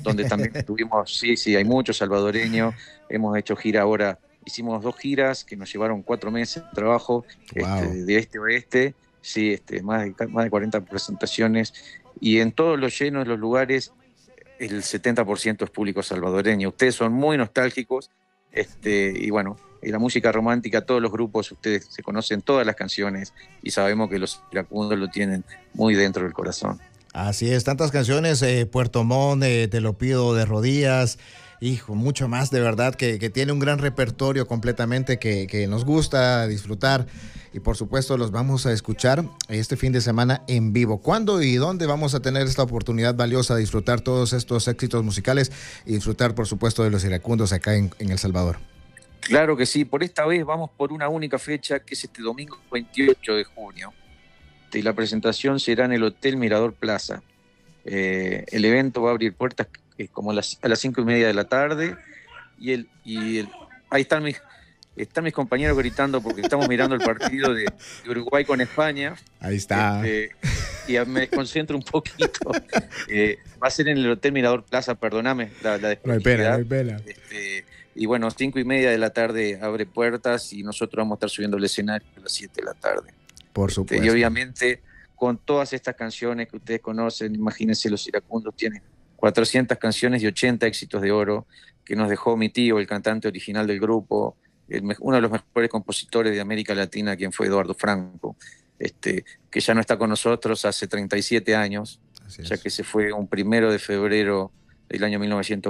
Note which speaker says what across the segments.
Speaker 1: donde también tuvimos, sí, sí, hay muchos salvadoreños, hemos hecho gira ahora, hicimos 2 giras que nos llevaron 4 meses de trabajo,
Speaker 2: Wow.
Speaker 1: de este a oeste, sí, más de 40 presentaciones, y en todos los llenos de los lugares, el 70% es público salvadoreño. Ustedes son muy nostálgicos, y bueno, y la música romántica, todos los grupos, ustedes se conocen todas las canciones y sabemos que los iracundos lo tienen muy dentro del corazón.
Speaker 2: Así es, tantas canciones, Puerto Montt, Te lo pido de rodillas, hijo, mucho más de verdad, que tiene un gran repertorio completamente que nos gusta disfrutar y por supuesto los vamos a escuchar este fin de semana en vivo. ¿Cuándo y dónde vamos a tener esta oportunidad valiosa de disfrutar todos estos éxitos musicales y disfrutar por supuesto de los iracundos acá en El Salvador?
Speaker 1: Claro que sí, por esta vez vamos por una única fecha que es este domingo 28 de junio. Y la presentación será en el Hotel Mirador Plaza. El evento va a abrir puertas como a las 5:30 de la tarde ahí están mis compañeros gritando porque estamos mirando el partido de Uruguay con España.
Speaker 2: Ahí está.
Speaker 1: Y me desconcentro un poquito. Va a ser en el Hotel Mirador Plaza, perdóname la
Speaker 2: No hay pena, no
Speaker 1: desprolijidad.
Speaker 2: hay pena.
Speaker 1: Y bueno, 5:30 de la tarde abre puertas y nosotros vamos a estar subiendo al escenario a las 7 de la tarde.
Speaker 2: Por supuesto.
Speaker 1: Y obviamente con todas estas canciones que ustedes conocen, imagínense, los iracundos tienen 400 canciones y 80 éxitos de oro que nos dejó mi tío, el cantante original del grupo, uno de los mejores compositores de América Latina, quien fue Eduardo Franco, que ya no está con nosotros hace 37 años, ya que se fue un 1 de febrero del año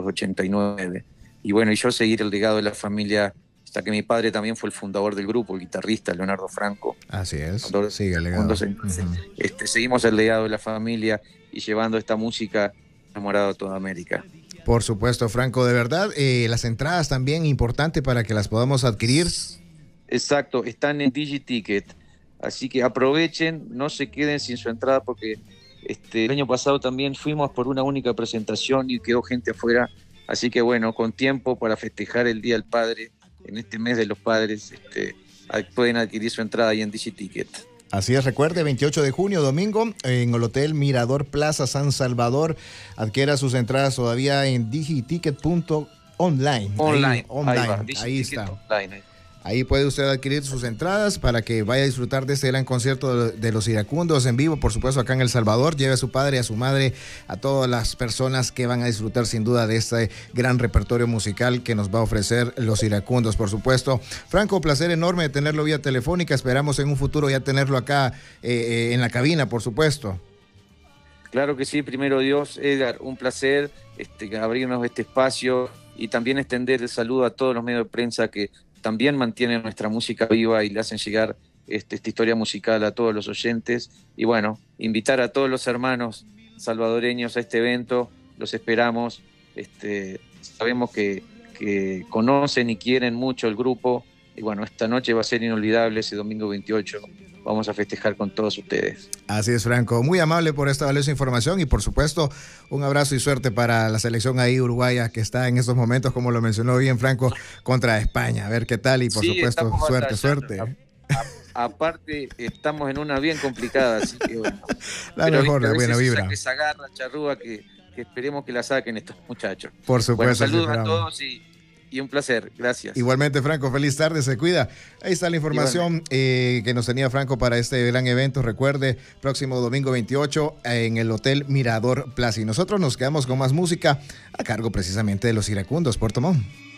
Speaker 1: 1989. Y bueno, y yo seguir el legado de la familia, hasta que mi padre también fue el fundador del grupo, el guitarrista Leonardo Franco.
Speaker 2: Así es, sigue el legado.
Speaker 1: Seguimos el legado de la familia y llevando esta música enamorada a toda América.
Speaker 2: Por supuesto, Franco, de verdad, las entradas también importante para que las podamos adquirir.
Speaker 1: Exacto, están en DigiTicket, así que aprovechen, no se queden sin su entrada porque el año pasado también fuimos por una única presentación y quedó gente afuera, así que bueno, con tiempo para festejar el Día del Padre, en este mes de los padres, pueden adquirir su entrada ahí en DigiTicket.
Speaker 2: Así es, recuerde, 28 de junio, domingo, en el Hotel Mirador Plaza San Salvador. Adquiera sus entradas todavía en digiticket.online. Ahí está.
Speaker 1: Online.
Speaker 2: Ahí puede usted adquirir sus entradas para que vaya a disfrutar de este gran concierto de los iracundos en vivo, por supuesto, acá en El Salvador. Lleve a su padre, a su madre, a todas las personas que van a disfrutar sin duda de este gran repertorio musical que nos va a ofrecer los iracundos, por supuesto. Franco, placer enorme de tenerlo vía telefónica. Esperamos en un futuro ya tenerlo acá en la cabina, por supuesto.
Speaker 1: Claro que sí, primero Dios. Edgar, un placer abrirnos este espacio y también extender el saludo a todos los medios de prensa que también mantienen nuestra música viva y le hacen llegar esta historia musical a todos los oyentes. Y bueno, invitar a todos los hermanos salvadoreños a este evento, los esperamos. Sabemos que conocen y quieren mucho el grupo. Y bueno, esta noche va a ser inolvidable, ese domingo 28. Vamos a festejar con todos ustedes.
Speaker 2: Así es, Franco. Muy amable por esta valiosa información y por supuesto un abrazo y suerte para la selección ahí uruguaya que está en estos momentos, como lo mencionó bien Franco, contra España. A ver qué tal y por supuesto suerte.
Speaker 1: Aparte estamos en una bien complicada, así que bueno.
Speaker 2: La mejor, la buena vibra.
Speaker 1: Esa garra charrúa que esperemos que la saquen estos muchachos.
Speaker 2: Por supuesto.
Speaker 1: Bueno, saludos a todos y un placer, gracias.
Speaker 2: Igualmente, Franco, feliz tarde, se cuida. Ahí está la información que nos tenía Franco para este gran evento. Recuerde, próximo domingo 28 en el Hotel Mirador Plaza. Y nosotros nos quedamos con más música a cargo precisamente de los iracundos, Puerto Montt.